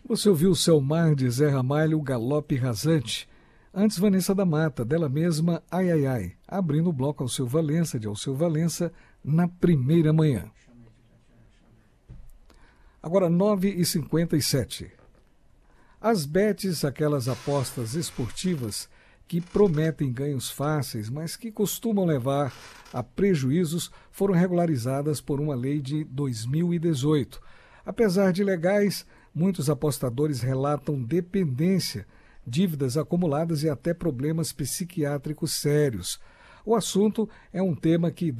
Você ouviu Selmar de Zé Ramalho, Galope Rasante. Antes, Vanessa da Mata, dela mesma, Ai Ai Ai, abrindo o bloco Alceu Valença, de Alceu Valença, Na Primeira Manhã. Agora, 9h57. As bets, aquelas apostas esportivas que prometem ganhos fáceis, mas que costumam levar a prejuízos, foram regularizadas por uma lei de 2018. Apesar de legais, muitos apostadores relatam dependência, dívidas acumuladas e até problemas psiquiátricos sérios. O assunto é um tema que